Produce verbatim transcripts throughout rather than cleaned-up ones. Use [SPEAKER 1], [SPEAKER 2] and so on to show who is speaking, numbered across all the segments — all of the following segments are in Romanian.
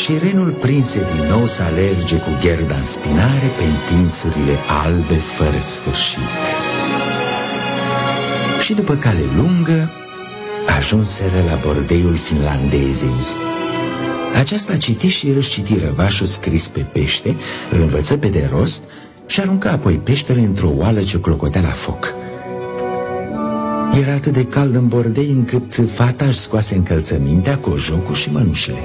[SPEAKER 1] Și renul prinse din nou să alerge cu Gerda în spinare pe întinsurile albe fără sfârșit. Și după cale lungă ajunseră la bordeiul finlandezei. Aceasta citi și răsciti răvașul scris pe pește, îl învăță pe de rost și arunca apoi peștele într-o oală ce clocotea la foc. Era atât de cald în bordei încât fata își scoase încălțămintea, cojocul și mănușile.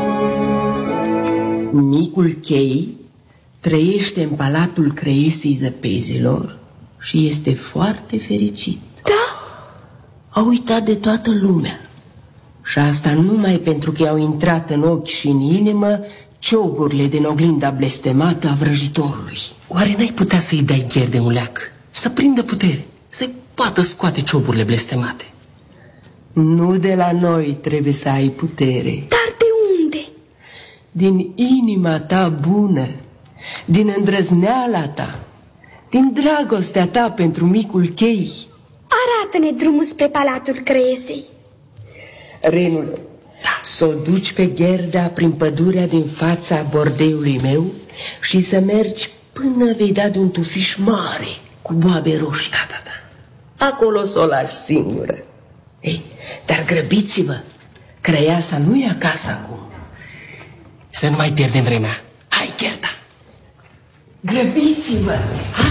[SPEAKER 2] Micul Chei trăiește în palatul Creiesei Zăpezilor și este foarte fericit.
[SPEAKER 3] Da?
[SPEAKER 2] A uitat de toată lumea. Și asta numai pentru că i-au intrat în ochi și în inimă cioburile din oglinda blestemată a vrăjitorului.
[SPEAKER 4] Oare n-ai putea să-i dai Gerde un leac, să prindă putere, să poată scoate cioburile blestemate?
[SPEAKER 2] Nu de la noi trebuie să ai putere.
[SPEAKER 3] Dar de unde?
[SPEAKER 2] Din inima ta bună, din îndrăzneala ta, din dragostea ta pentru micul Chei.
[SPEAKER 3] Arată-ne drumul spre palatul Creiesei.
[SPEAKER 2] Renule, da. Să o duci pe Gerda prin pădurea din fața bordeiului meu și să mergi până vei da de un tufiș mare cu boabe roșii.
[SPEAKER 4] Da, da, da.
[SPEAKER 2] Acolo s-o lași singură. Ei, dar grăbiți-vă, Creiasa nu e acasă acum.
[SPEAKER 4] Să nu mai pierdem vremea. Hai, Gerda!
[SPEAKER 2] Grăbiți-vă! Hai!